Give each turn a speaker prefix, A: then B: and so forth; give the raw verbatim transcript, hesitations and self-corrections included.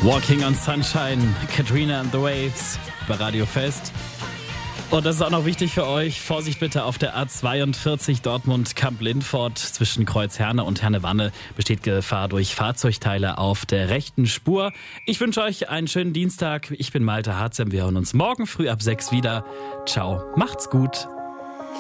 A: Walking on Sunshine, Katrina and the Waves bei Radio Fest. Und das ist auch noch wichtig für euch. Vorsicht bitte auf der A zweiundvierzig Dortmund-Kamp-Lindfort. Zwischen Kreuz Herne und Herne-Wanne besteht Gefahr durch Fahrzeugteile auf der rechten Spur. Ich wünsche euch einen schönen Dienstag. Ich bin Malte Harzem. Wir hören uns morgen früh ab sechs wieder. Ciao, macht's gut.